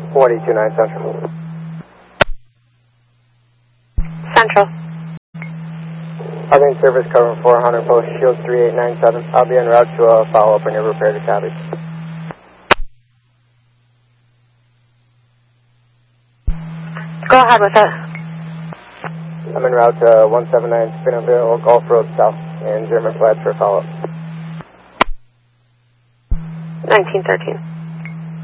4229 Central. Central. Having service covering 400 post Shield 3897. I'll be en route to a follow-up when you're prepared to copy. Go ahead with it. I'm en route to 179 Spinnville Gulf Road South in German Flats for follow-up. 1913.